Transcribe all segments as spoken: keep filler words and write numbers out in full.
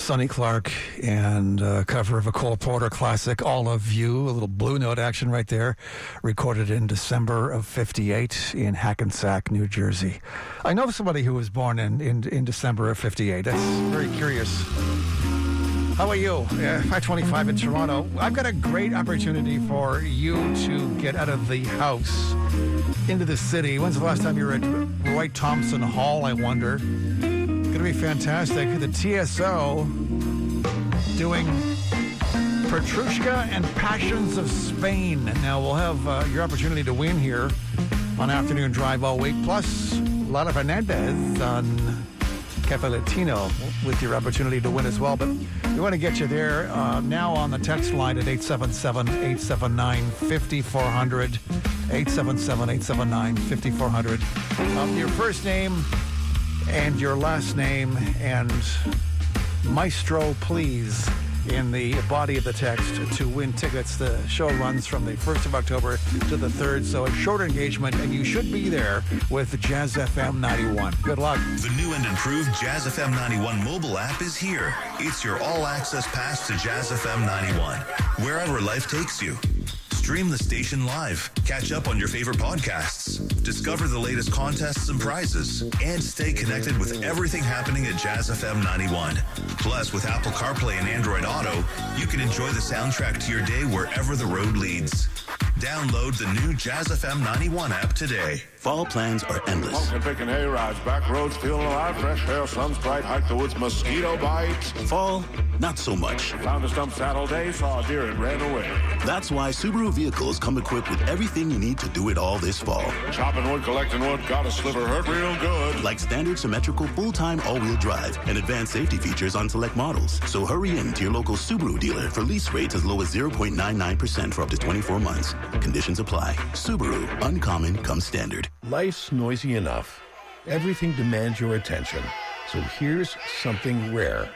Sonny Clark and a cover of a Cole Porter classic, All of You, a little Blue Note action right there, recorded in December of fifty-eight in Hackensack, New Jersey. I know somebody who was born in, in, in December of fifty-eight. That's very curious. How about you? Uh, five twenty-five in Toronto. I've got a great opportunity for you to get out of the house into the city. When's the last time you were at Roy Thompson Hall, I wonder? It's going to be fantastic. The T S O doing Petrushka and Passions of Spain. Now, we'll have uh, your opportunity to win here on Afternoon Drive all week, plus Lara Fernandez on Cafe Latino with your opportunity to win as well. But we want to get you there uh, now on the text line at eight seven seven, eight seven nine, five four zero zero, eight seven seven, eight seven nine, five four zero zero. Um, your first name and your last name and Maestro, please, in the body of the text to win tickets. The show runs from the first of October to the third, so a short engagement, and you should be there with Jazz F M ninety-one. Good luck. The new and improved Jazz F M ninety-one mobile app is here. It's your all-access pass to Jazz F M ninety-one, wherever life takes you. Stream the station live, catch up on your favorite podcasts, discover the latest contests and prizes, and stay connected with everything happening at Jazz F M ninety-one. Plus, with Apple CarPlay and Android Auto, you can enjoy the soundtrack to your day wherever the road leads. Download the new Jazz F M ninety-one app today. Fall plans are endless. Pumpkin picking hay rides, back roads feeling alive, fresh air, sun's bright, hike the woods, mosquito bites. Fall, not so much. Found a stump saddle day, saw a deer and ran away. That's why Subaru vehicles come equipped with everything you need to do it all this fall. Chopping wood, collecting wood, got a sliver hurt real good. Like standard symmetrical full-time all-wheel drive and advanced safety features on select models. So hurry in to your local Subaru dealer for lease rates as low as zero point nine nine percent for up to twenty-four months. Conditions apply. Subaru, uncommon comes standard. Life's noisy enough. Everything demands your attention. So here's something rare.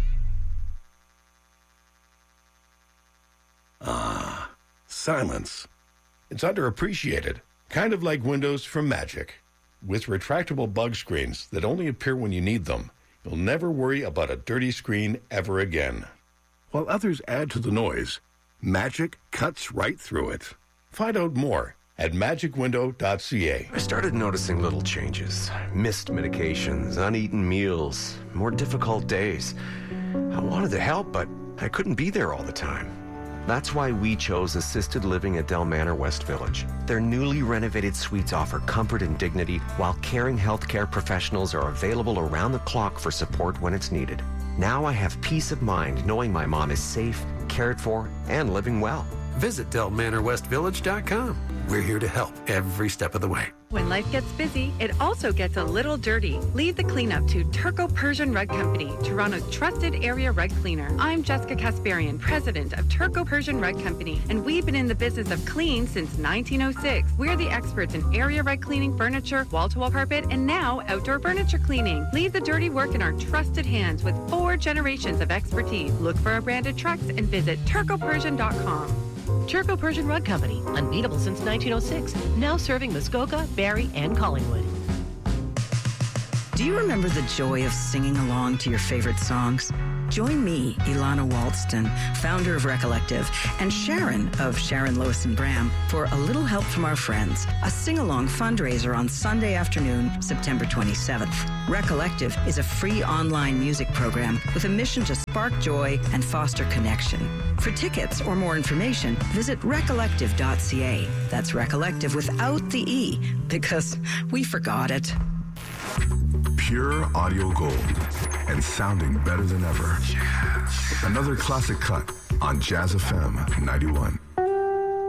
Ah, silence. It's underappreciated. Kind of like Windows from Magic. With retractable bug screens that only appear when you need them, you'll never worry about a dirty screen ever again. While others add to the noise, Magic cuts right through it. Find out more at magic window dot c a. I started noticing little changes. Missed medications, uneaten meals, more difficult days. I wanted to help, but I couldn't be there all the time. That's why we chose assisted living at Del Manor West Village. Their newly renovated suites offer comfort and dignity, while caring healthcare professionals are available around the clock for support when it's needed. Now I have peace of mind knowing my mom is safe, cared for, and living well. Visit del manor west village dot com. We're here to help every step of the way. When life gets busy, it also gets a little dirty. Leave the cleanup to Turco Persian Rug Company, Toronto's trusted area rug cleaner. I'm Jessica Kasparian, president of Turco Persian Rug Company, and we've been in the business of clean since nineteen oh six. We're the experts in area rug cleaning, furniture, wall-to-wall carpet, and now outdoor furniture cleaning. Leave the dirty work in our trusted hands with four generations of expertise. Look for our branded trucks and visit turco persian dot com. Turco Persian Rug Company, unbeatable since nineteen oh six, now serving Muskoka, Barrie, and Collingwood. Do you remember the joy of singing along to your favorite songs? Join me, Ilana Walston, founder of Recollective, and Sharon of Sharon, Lois and Bram for A Little Help from Our Friends, a sing-along fundraiser on Sunday afternoon, September twenty-seventh. Recollective is a free online music program with a mission to spark joy and foster connection. For tickets or more information, visit recollective dot c a. That's Recollective without the E, because we forgot it. Pure audio gold and sounding better than ever. Another classic cut on Jazz F M ninety-one.